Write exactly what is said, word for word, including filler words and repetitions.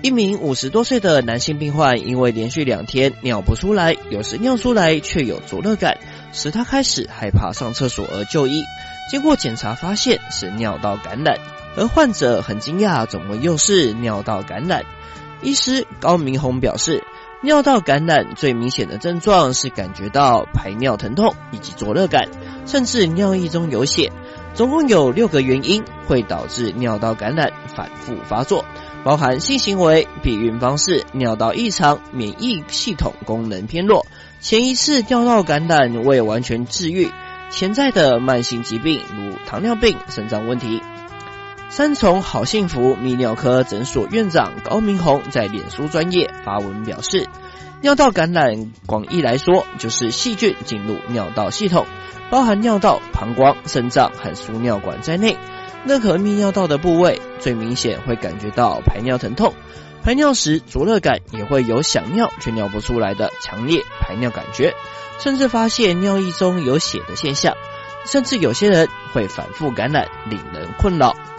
一名五十多岁的男性病患，因为连续两天尿不出来，有时尿出来却有灼热感，使他开始害怕上厕所而就医。经过检查发现是尿道感染，而患者很惊讶，怎么又是尿道感染？医师高明宏表示，尿道感染最明显的症状是感觉到排尿疼痛以及灼热感，甚至尿液中有血。总共有六个原因会导致尿道感染反复发作，包含性行为、避孕方式、尿道异常、免疫系统功能偏弱、前一次尿道感染未完全治愈、潜在的慢性疾病如糖尿病、肾脏问题。三重好幸福泌尿科诊所院长高明宏在脸书专页发文表示，尿道感染广义来说就是细菌进入尿道系统，包含尿道、膀胱、肾脏和输尿管在内。任何泌尿道的部位最明显会感觉到排尿疼痛，排尿时灼热感，也会有想尿却尿不出来的强烈排尿感觉，甚至发现尿液中有血的现象，甚至有些人会反复感染，令人困扰。